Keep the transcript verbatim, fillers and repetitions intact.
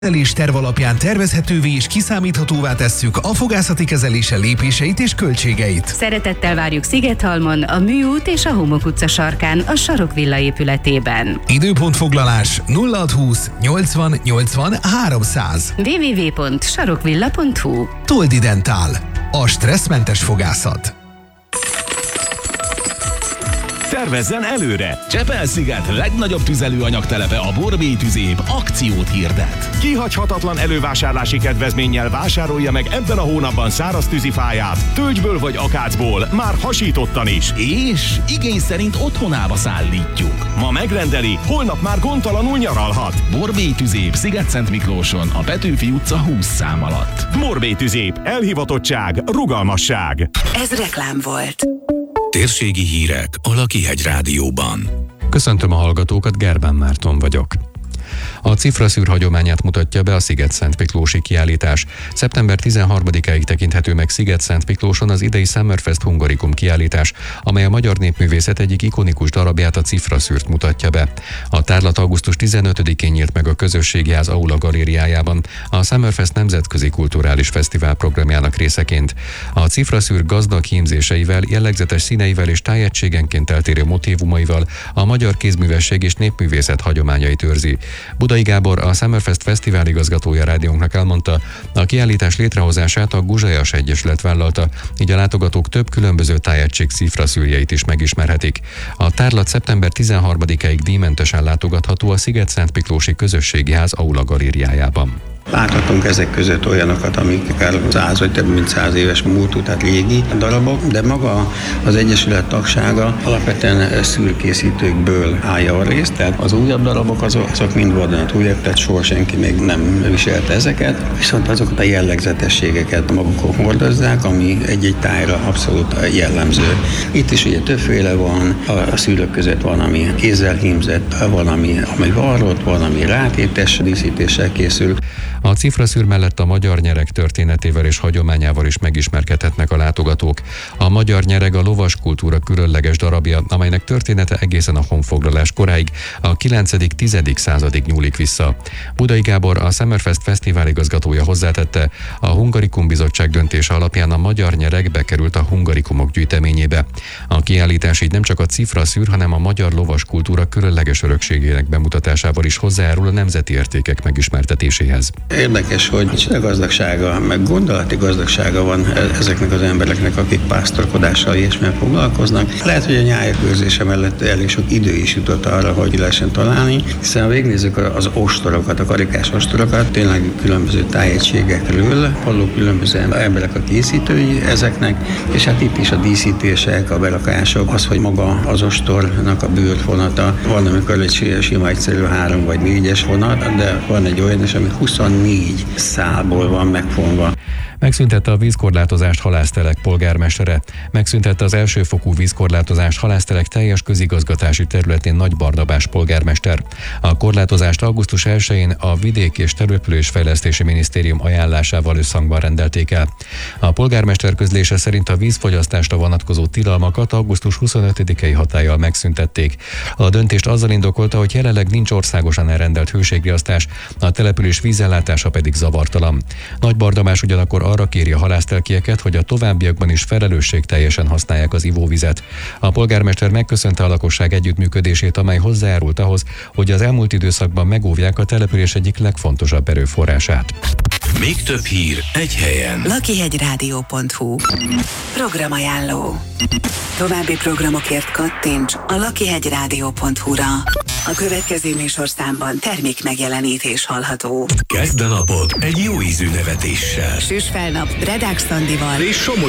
kezelés terv alapján tervezhetővé és kiszámíthatóvá tesszük a fogászati kezelése lépéseit és költségeit. Szeretettel várjuk Szigethalmon, a Műút és a Homok utca sarkán, a Sarokvilla épületében. Időpontfoglalás nulla hatszázhúsz nyolcvan nyolcvan háromszáz. double-u double-u double-u pont sarokvilla pont hu. Toldi Dentál, a stresszmentes fogászat. Tervezzen előre! Csepel-sziget legnagyobb tüzelőanyagtelepe, a Borbély Tüzép akciót hirdet. Kihagyhatatlan elővásárlási kedvezménnyel vásárolja meg ebben a hónapban száraz tűzifáját, tölgyből vagy akácból, már hasítottan is. És igény szerint otthonába szállítjuk. Ma megrendeli, holnap már gondtalanul nyaralhat. Borbély Tüzép, Sziget-Szent Miklóson, a Petőfi utca húsz szám alatt. Borbély Tüzép, elhivatottság, rugalmasság. Ez reklám volt. Térségi hírek a Lakihegy Rádióban. Köszöntöm a hallgatókat, Gerbán Márton vagyok. A cifraszűr hagyományát mutatja be a Sziget-Szent Miklósi kiállítás. szeptember tizenharmadikáig tekinthető meg Sziget-Szent Miklóson az idei Summerfest Hungarikum kiállítás, amely a magyar népművészet egyik ikonikus darabját, a cifraszűrt mutatja be. A tárlat augusztus tizenötödikén nyílt meg a Közösségi Ház Aula galériájában, a Summerfest Nemzetközi Kulturális Fesztivál programjának részeként. A cifraszűr gazdag hímzéseivel, jellegzetes színeivel és tájegységenként eltérő motívumaival a magyar kézművesség és népművészet hagyományait őrzi. Budai Gábor, a Summerfest Fesztivál igazgatója rádiónknak elmondta, a kiállítás létrehozását a Guzsajas Egyesület vállalta, így a látogatók több különböző tájegység cifraszűrjeit is megismerhetik. A tárlat szeptember tizenharmadikáig díjmentesen látogatható a Sziget-Szent Miklósi Közösségi Ház Aula galériájában. Láthatunk ezek között olyanokat, amik száz vagy több mint száz éves múltú, tehát régi darabok, de maga az Egyesület tagsága alapvetően szűrkészítőkből állja a részt, tehát az újabb darabok azok, azok mind vadonatújak, tehát soha senki még nem viselte ezeket, viszont azokat a jellegzetességeket magukon hordozzák, ami egy-egy tájra abszolút jellemző. Itt is ugye többféle van, a szűrők között van, ami kézzel hímzett, van, ami, ami varrott, van, ami rátétes díszítéssel készül. A cifraszűr mellett a magyar nyereg történetével és hagyományával is megismerkedhetnek a látogatók. A magyar nyereg a lovas kultúra különleges darabja, amelynek története egészen a honfoglalás koráig, a kilencedik-tizedik századig nyúlik vissza. Budai Gábor, a Summerfest Fesztivál igazgatója hozzátette, a Hungarikum Bizottság döntése alapján a magyar nyereg bekerült a Hungarikumok gyűjteményébe. A kiállítás így nem csak a cifraszűr, hanem a magyar lovas kultúra különleges örökségének bemutatásával is hozzájárul a nemzeti értékek megismertetéséhez. Érdekes, hogy micsoda gazdagsága, meg gondolati gazdagsága van ezeknek az embereknek, akik pásztorkodással ilyesmivel foglalkoznak. Lehet, hogy a nyájak őrzése mellett elég sok idő is jutott arra, hogy lehessen találni, hiszen ha végignézzük az ostorokat, a karikás ostorokat, tényleg különböző tájegységekről, való különböző emberek a készítői ezeknek, és hát itt is a díszítések, a berakások, az, hogy maga az ostornak a bőrt vonata, van, amikor egy sima egyszerű három vagy négyes vonat, de van egy olyan is, ami huszonnégy szálból van megfonva. Megszüntette a vízkorlátozást Halásztelek polgármestere. Megszüntette az elsőfokú vízkorlátozást Halásztelek teljes közigazgatási területén Nagy Barnabás polgármester. A korlátozást augusztus elsején a Vidék- és Településfejlesztési Minisztérium ajánlásával összhangban rendelték el. A polgármester közlése szerint a vízfogyasztásra vonatkozó tilalmakat augusztus huszonötödikei hatállyal megszüntették. A döntést azzal indokolta, hogy jelenleg nincs országosan elrendelt hőségriasztás, a település vízellátása pedig zavartalan. Nagy Barnabás ugyanakkor arra kéri a halásztelkieket, hogy a továbbiakban is felelősségteljesen használják az ivóvizet. A polgármester megköszönte a lakosság együttműködését, amely hozzájárult ahhoz, hogy az elmúlt időszakban megóvják a település egyik legfontosabb erőforrását. Még több hír egy helyen. Lakihegyrádió pont hu. Programajánló. További programokért kattints a lakihegyrádió pont hu-ra. A következő műsorszámban termék megjelenítés hallható. Kezd a napot egy jó ízű nevetéssel. Süss fel nap Redák Szandival És Somogyi